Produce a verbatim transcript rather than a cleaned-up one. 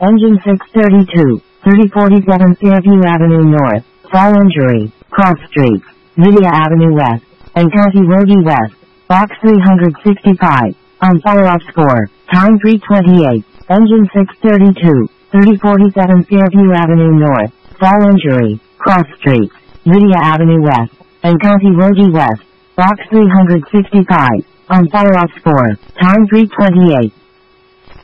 Engine six thirty-two, thirty forty-seven Fairview Avenue North, fall injury, cross streets, Lydia Avenue West, and County Road E West, box three sixty-five, on follow-up score, time three twenty-eight, engine six thirty-two, thirty forty-seven Fairview Avenue North, fall injury, cross streets, Lydia Avenue West, and County Road E West, box three sixty-five, on follow-up score, time three twenty-eight.